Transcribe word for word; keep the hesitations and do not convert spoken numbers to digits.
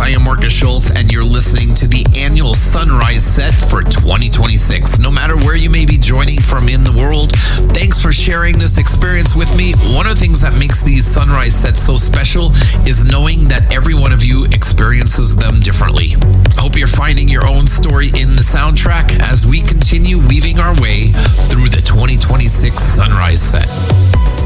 I am Marcus Schultz, and you're listening to the annual Sunrise Set for twenty twenty-six. No matter where you may be joining from in the world, thanks for sharing this experience with me. One of the things that makes these Sunrise Sets so special is knowing that every one of you experiences them differently. I hope you're finding your own story in the soundtrack as we continue weaving our way through the twenty twenty-six Sunrise Set.